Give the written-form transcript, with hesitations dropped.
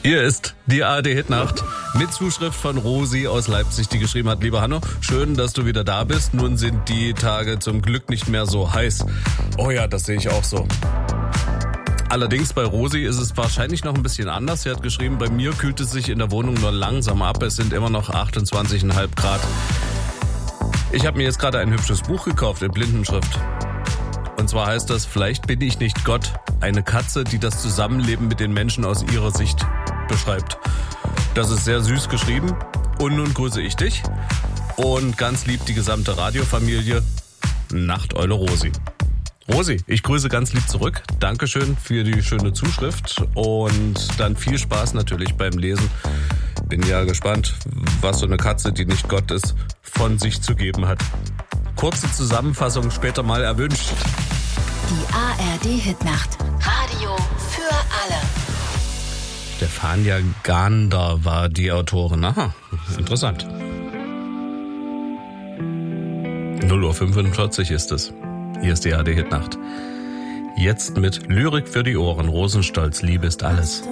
Hier ist die ARD-Hitnacht mit Zuschrift von Rosi aus Leipzig, die geschrieben hat: Lieber Hanno, schön, dass du wieder da bist. Nun sind die Tage zum Glück nicht mehr so heiß. Oh ja, das sehe ich auch so. Allerdings bei Rosi ist es wahrscheinlich noch ein bisschen anders. Sie hat geschrieben, bei mir kühlt es sich in der Wohnung nur langsam ab. Es sind immer noch 28,5 Grad. Ich habe mir jetzt gerade ein hübsches Buch gekauft in Blindenschrift. Und zwar heißt das: Vielleicht bin ich nicht Gott. Eine Katze, die das Zusammenleben mit den Menschen aus ihrer Sicht beschreibt. Das ist sehr süß geschrieben. Und nun grüße ich dich und ganz lieb die gesamte Radiofamilie. Nachteule Rosi. Rosi, ich grüße ganz lieb zurück. Dankeschön für die schöne Zuschrift und dann viel Spaß natürlich beim Lesen. Bin ja gespannt, was so eine Katze, die nicht Gott ist, von sich zu geben hat. Kurze Zusammenfassung später mal erwünscht. Die ARD-Hitnacht. Radio für alle. Stefania Gander war die Autorin. Aha, interessant. 0:45 Uhr ist es. Hier ist die ARD-Hitnacht. Jetzt mit Lyrik für die Ohren. Rosenstolz, Liebe ist alles.